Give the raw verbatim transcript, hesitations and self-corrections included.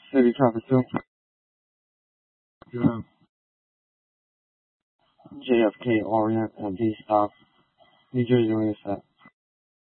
City Traffic two. Yeah. J F K Orient at D stop. New Jersey Reset.